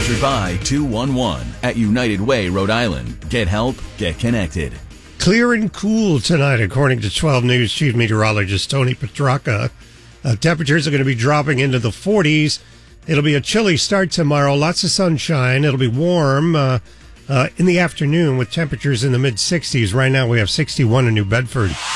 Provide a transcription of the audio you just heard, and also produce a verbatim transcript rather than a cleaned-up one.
Sponsored by two one one at United Way, Rhode Island. Get help, get connected. Clear and cool tonight, according to twelve News Chief Meteorologist Tony Petracca. Uh, temperatures are going to be dropping into the forties. It'll be a chilly start tomorrow. Lots of sunshine. It'll be warm uh, uh, in the afternoon with temperatures in the mid-sixties. Right now we have sixty-one in New Bedford.